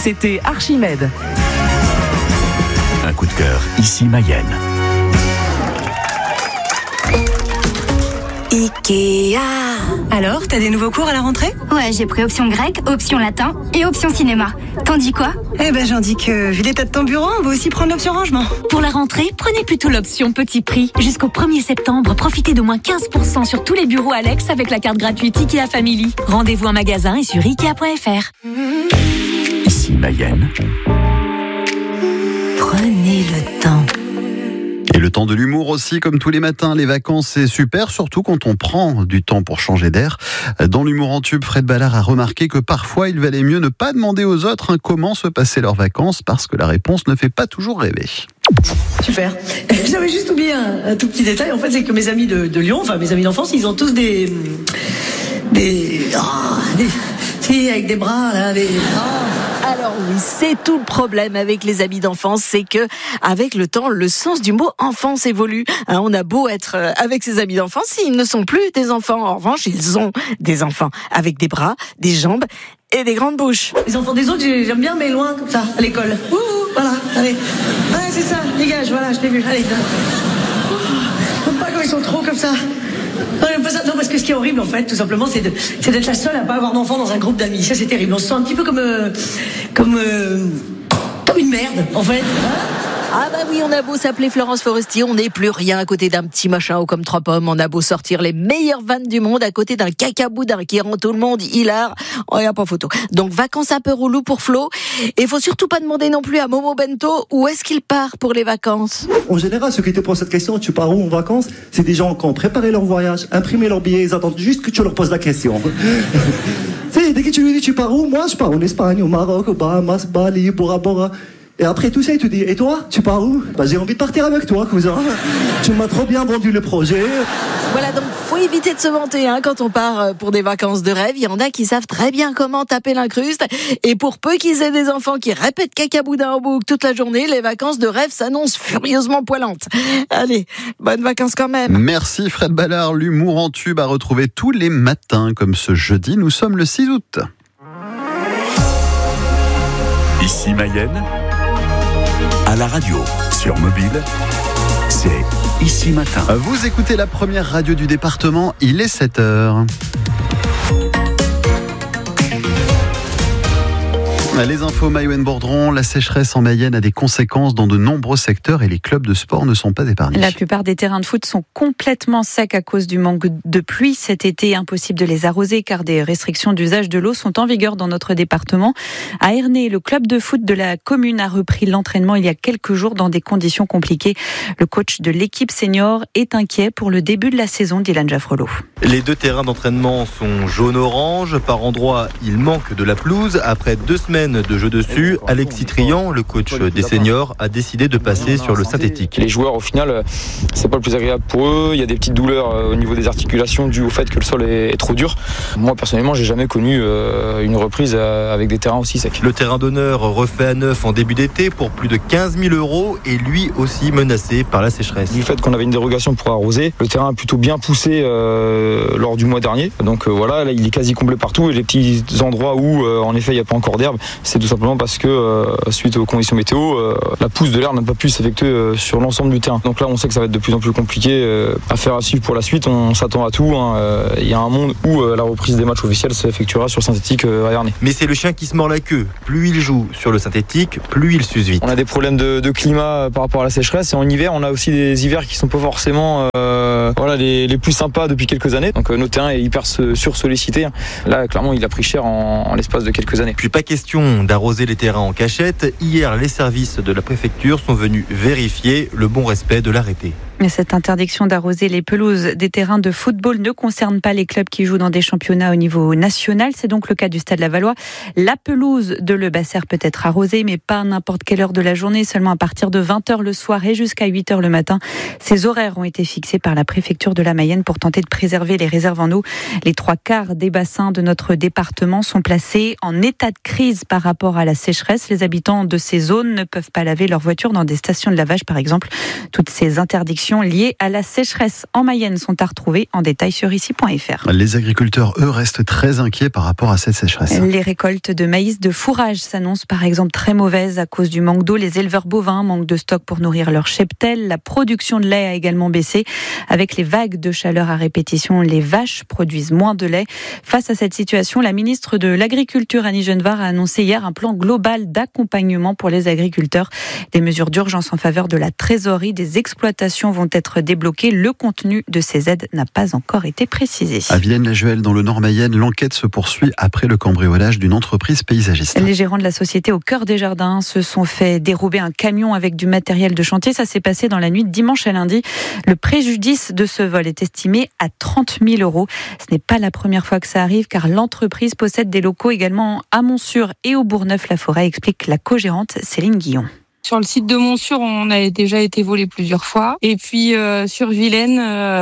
C'était Archimède. Un coup de cœur, ici Mayenne. Ikea. Alors, t'as des nouveaux cours à la rentrée ? Ouais, j'ai pris option grec, option latin et option cinéma. T'en dis quoi ? Eh ben, j'en dis que, vu l'état de ton bureau, on va aussi prendre l'option rangement. Pour la rentrée, prenez plutôt l'option petit prix. Jusqu'au 1er septembre, profitez d'au moins 15% sur tous les bureaux Alex avec la carte gratuite Ikea Family. Rendez-vous en magasin et sur Ikea.fr. Ici Mayenne. Prenez le temps. Et le temps de l'humour aussi, comme tous les matins, les vacances c'est super, surtout quand on prend du temps pour changer d'air. Dans l'humour en tube, Fred Ballard a remarqué que parfois il valait mieux ne pas demander aux autres comment se passaient leurs vacances, parce que la réponse ne fait pas toujours rêver. Super. J'avais juste oublié un tout petit détail, en fait, c'est que mes amis de Lyon, enfin mes amis d'enfance, ils ont tous des filles avec des bras, là, Alors oui, c'est tout le problème avec les amis d'enfance, c'est que avec le temps, le sens du mot enfance évolue. On a beau être avec ses amis d'enfance, ils ne sont plus des enfants. En revanche, ils ont des enfants avec des bras, des jambes et des grandes bouches. Les enfants des autres, j'aime bien, mais loin, comme ça, à l'école. Ouh, voilà, allez. Ouais, c'est ça, dégage, voilà, je t'ai vu, allez. J'aime pas quand ils sont trop comme ça. Non, j'aime pas ça. Non, parce que ce qui est horrible, en fait, tout simplement, c'est d'être la seule à pas avoir d'enfants dans un groupe d'amis. Ça, c'est terrible. On se sent un petit peu comme une merde, en fait. Ah bah oui, on a beau s'appeler Florence Foresti, on n'est plus rien à côté d'un petit machin haut comme 3 pommes. On a beau sortir les meilleures vannes du monde à côté d'un cacaboudin qui rend tout le monde hilar. Oh, y a pas photo. Donc vacances un peu relou pour Flo. Et faut surtout pas demander non plus à Momo Bento où est-ce qu'il part pour les vacances. En général, ceux qui te posent cette question, tu pars où en vacances, c'est des gens qui ont préparé leur voyage, imprimé leurs billets, ils attendent juste que tu leur poses la question. Dès que tu lui dis tu pars où, moi je pars en Espagne, au Maroc, au Bahamas, Bali, Bora Bora. Et après tout ça, il te dit, et toi, tu pars où ? Bah, j'ai envie de partir avec toi, cousin. Tu m'as trop bien vendu le projet. Voilà, donc faut éviter de se vanter quand on part pour des vacances de rêve. Il y en a qui savent très bien comment taper l'incruste. Et pour peu qu'ils aient des enfants qui répètent cacaboudin en boucle toute la journée, les vacances de rêve s'annoncent furieusement poilantes. Allez, bonnes vacances quand même. Merci Fred Ballard, l'humour en tube à retrouver tous les matins, comme ce jeudi, nous sommes le 6 août. Ici Mayenne. À la radio, sur mobile, c'est Ici Matin. Vous écoutez la première radio du département, il est 7h. Les infos Maïwen Bordron, la sécheresse en Mayenne a des conséquences dans de nombreux secteurs et les clubs de sport ne sont pas épargnés. La plupart des terrains de foot sont complètement secs à cause du manque de pluie. Cet été, impossible de les arroser car des restrictions d'usage de l'eau sont en vigueur dans notre département. À Ernée, le club de foot de la commune a repris l'entraînement il y a quelques jours dans des conditions compliquées. Le coach de l'équipe senior est inquiet pour le début de la saison, Dylan Jaffrelot. Les 2 terrains d'entraînement sont jaune-orange. Par endroits, il manque de la pelouse. Après 2 semaines de jeu dessus, Alexis Trian, le coach des seniors, a décidé de passer sur le synthétique. Les joueurs, au final, c'est pas le plus agréable pour eux. Il y a des petites douleurs au niveau des articulations dues au fait que le sol est trop dur. Moi, personnellement, j'ai jamais connu une reprise avec des terrains aussi secs. Le terrain d'honneur refait à neuf en début d'été pour plus de 15 000 € et lui aussi menacé par la sécheresse. Du fait qu'on avait une dérogation pour arroser, le terrain a plutôt bien poussé lors du mois dernier. Donc voilà, là, il est quasi comblé partout et les petits endroits où, en effet, il n'y a pas encore d'herbe, c'est tout simplement parce que suite aux conditions météo, la pousse de l'air n'a pas pu s'effectuer sur l'ensemble du terrain. Donc là, on sait que ça va être de plus en plus compliqué. Affaire à suivre pour la suite, on s'attend à tout. Il y a un monde où la reprise des matchs officiels s'effectuera sur synthétique à Ernée. Mais c'est le chien qui se mord la queue. Plus il joue sur le synthétique, plus il s'use vite. On a des problèmes de climat par rapport à la sécheresse et en hiver, on a aussi des hivers qui sont pas forcément les plus sympas depuis quelques années. Donc notre terrain est hyper sursollicité. Là, clairement, il a pris cher en l'espace de quelques années. Puis pas question d'arroser les terrains en cachette. Hier, les services de la préfecture sont venus vérifier le bon respect de l'arrêté. Mais cette interdiction d'arroser les pelouses des terrains de football ne concerne pas les clubs qui jouent dans des championnats au niveau national. C'est donc le cas du Stade Lavallois. La pelouse de Le Basser peut être arrosée, mais pas à n'importe quelle heure de la journée, seulement à partir de 20h le soir et jusqu'à 8h le matin. Ces horaires ont été fixés par la préfecture de la Mayenne pour tenter de préserver les réserves en eau. Les 3/4 des bassins de notre département sont placés en état de crise par rapport à la sécheresse. Les habitants de ces zones ne peuvent pas laver leurs voitures dans des stations de lavage, par exemple. Toutes ces interdictions restrictions liées à la sécheresse en Mayenne sont à retrouver en détail sur ici.fr. Les agriculteurs, eux, restent très inquiets par rapport à cette sécheresse. Les récoltes de maïs de fourrage s'annoncent par exemple très mauvaises à cause du manque d'eau. Les éleveurs bovins manquent de stock pour nourrir leur cheptel. La production de lait a également baissé. Avec les vagues de chaleur à répétition, les vaches produisent moins de lait. Face à cette situation, la ministre de l'Agriculture, Annie Genevard, a annoncé hier un plan global d'accompagnement pour les agriculteurs. Des mesures d'urgence en faveur de la trésorerie des exploitations vont être débloquées. Le contenu de ces aides n'a pas encore été précisé. À Villaine-la-Juhel, dans le Nord-Mayenne, l'enquête se poursuit après le cambriolage d'une entreprise paysagiste. Les gérants de la société Au Cœur des Jardins se sont fait dérober un camion avec du matériel de chantier. Ça s'est passé dans la nuit de dimanche à lundi. Le préjudice de ce vol est estimé à 30 000 €. Ce n'est pas la première fois que ça arrive car l'entreprise possède des locaux également à Montsûrs et au Bourgneuf-la-Forêt, explique la co-gérante Céline Guillon. Sur le site de Montsûrs, on a déjà été volé plusieurs fois. Et puis sur Vilaine,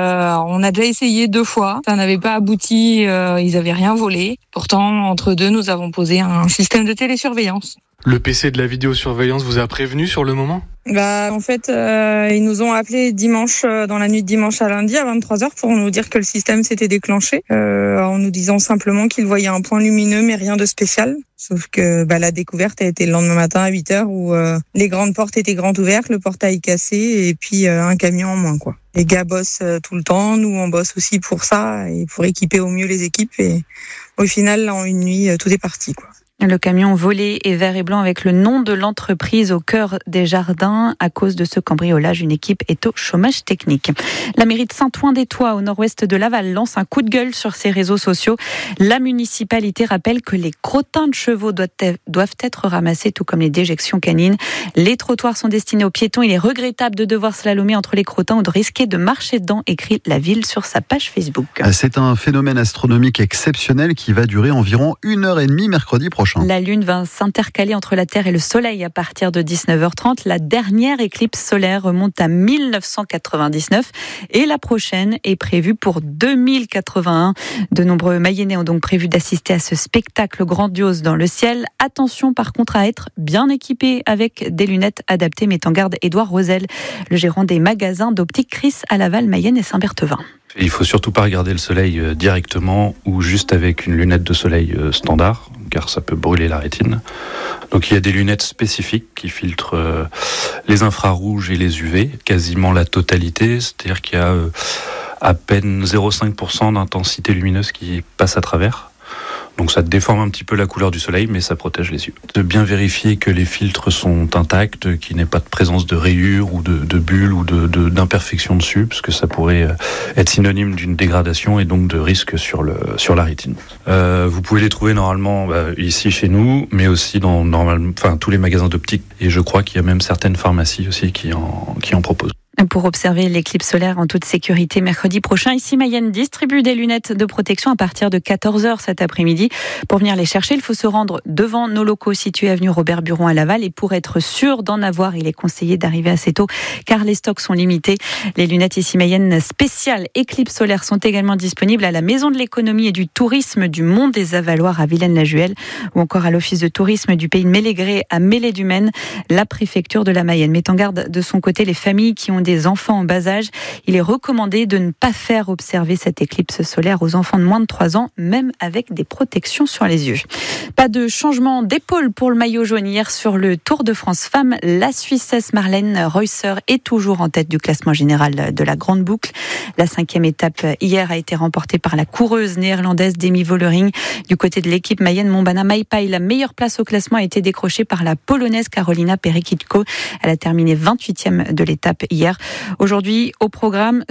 on a déjà essayé 2 fois. Ça n'avait pas abouti, ils n'avaient rien volé. Pourtant, entre deux, nous avons posé un système de télésurveillance. Le PC de la vidéosurveillance vous a prévenu sur le moment ? En fait, ils nous ont appelé dimanche, dans la nuit de dimanche à lundi à 23h pour nous dire que le système s'était déclenché, en nous disant simplement qu'ils voyaient un point lumineux mais rien de spécial. Sauf que la découverte a été le lendemain matin à 8h où les grandes portes étaient grandes ouvertes, le portail cassé et puis un camion en moins, quoi. Les gars bossent tout le temps, nous on bosse aussi pour ça et pour équiper au mieux les équipes et au final, là, en une nuit, tout est parti, quoi. Le camion volé est vert et blanc avec le nom de l'entreprise Au Cœur des Jardins. À cause de ce cambriolage, une équipe est au chômage technique. La mairie de Saint-Ouen-des-Tois, au nord-ouest de Laval, lance un coup de gueule sur ses réseaux sociaux. La municipalité rappelle que les crottins de chevaux doivent être ramassés, tout comme les déjections canines. Les trottoirs sont destinés aux piétons. Il est regrettable de devoir slalomer entre les crottins ou de risquer de marcher dedans, écrit la ville sur sa page Facebook. C'est un phénomène astronomique exceptionnel qui va durer environ 1h30 mercredi prochain. La Lune va s'intercaler entre la Terre et le Soleil à partir de 19h30. La dernière éclipse solaire remonte à 1999 et la prochaine est prévue pour 2081. De nombreux Mayennais ont donc prévu d'assister à ce spectacle grandiose dans le ciel. Attention par contre à être bien équipé avec des lunettes adaptées, met en garde Édouard Rosel, le gérant des magasins d'optique Chris à Laval, Mayenne et Saint-Berthevin. Il ne faut surtout pas regarder le soleil directement ou juste avec une lunette de soleil standard, car ça peut brûler la rétine. Donc il y a des lunettes spécifiques qui filtrent les infrarouges et les UV, quasiment la totalité, c'est-à-dire qu'il y a à peine 0,5% d'intensité lumineuse qui passe à travers. Donc ça déforme un petit peu la couleur du soleil, mais ça protège les yeux. De bien vérifier que les filtres sont intacts, qu'il n'y ait pas de présence de rayures ou de bulles ou d'imperfections dessus, parce que ça pourrait être synonyme d'une dégradation et donc de risque sur la rétine. Vous pouvez les trouver normalement ici chez nous, mais aussi dans tous les magasins d'optique. Et je crois qu'il y a même certaines pharmacies aussi qui en proposent. Pour observer l'éclipse solaire en toute sécurité mercredi prochain, ici Mayenne distribue des lunettes de protection à partir de 14h cet après-midi. Pour venir les chercher, il faut se rendre devant nos locaux situés avenue Robert Buron à Laval. Et pour être sûr d'en avoir, il est conseillé d'arriver assez tôt car les stocks sont limités. Les lunettes ici Mayenne spéciales éclipse solaire sont également disponibles à la Maison de l'économie et du tourisme du Mont des Avaloirs à Vilaine-la-Juhel ou encore à l'office de tourisme du pays de Mélégré à Mêlée-du-Maine. La préfecture de la Mayenne met en garde de son côté les familles qui ont des enfants en bas âge. Il est recommandé de ne pas faire observer cette éclipse solaire aux enfants de moins de 3 ans, même avec des protections sur les yeux. Pas de changement d'épaule pour le maillot jaune hier sur le Tour de France Femmes. La Suissesse Marlène Reusser est toujours en tête du classement général de la Grande Boucle. La 5e étape hier a été remportée par la coureuse néerlandaise Demi Vollering. Du côté de l'équipe Mayenne Montbana Maipai, la meilleure place au classement a été décrochée par la polonaise Karolina Perekitko. Elle a terminé 28e de l'étape hier. Aujourd'hui, au programme,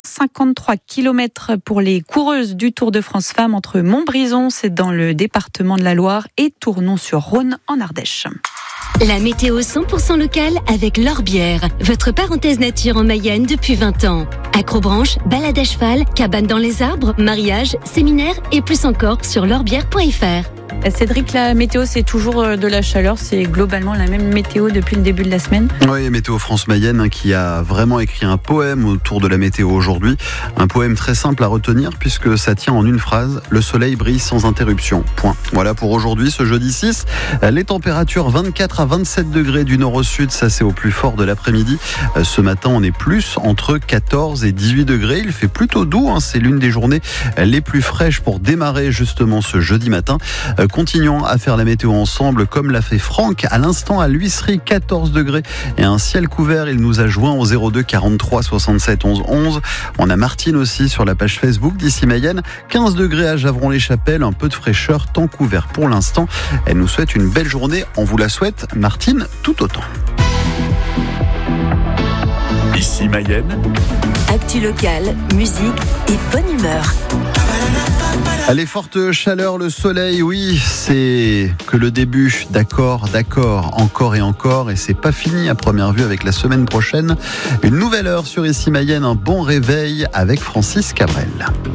153 km pour les coureuses du Tour de France Femmes entre Montbrison, c'est dans le département de la Loire, et Tournon-sur-Rhône en Ardèche. La météo 100% locale avec L'Orbière, votre parenthèse nature en Mayenne depuis 20 ans. Acrobranche, balade à cheval, cabane dans les arbres, mariage, séminaire et plus encore sur l'orbière.fr. Cédric, la météo, c'est toujours de la chaleur. C'est globalement la même météo depuis le début de la semaine. Oui, Météo France Mayenne qui a vraiment écrit un poème autour de la météo aujourd'hui. Un poème très simple à retenir puisque ça tient en une phrase. Le soleil brille sans interruption. Point. Voilà pour aujourd'hui, ce jeudi 6. Les températures 24 à 27 degrés du nord au sud, ça c'est au plus fort de l'après-midi. Ce matin, on est plus entre 14 et 18 degrés. Il fait plutôt doux, c'est l'une des journées les plus fraîches pour démarrer justement ce jeudi matin. Continuons à faire la météo ensemble comme l'a fait Franck à l'instant à l'huisserie, 14 degrés et un ciel couvert. Il nous a joint au 02 43 67 11 11. On a Martine aussi sur la page Facebook d'Ici Mayenne, 15 degrés à Javron-les-Chapelles, un peu de fraîcheur, temps couvert pour l'instant. Elle nous souhaite une belle journée, on vous la souhaite, Martine, tout autant. Ici Mayenne. Actu locale, musique et bonne humeur. Les fortes chaleurs, le soleil, oui, c'est que le début, d'accord, encore et encore, et c'est pas fini à première vue avec la semaine prochaine. Une nouvelle heure sur Ici Mayenne, un bon réveil avec Francis Cabrel.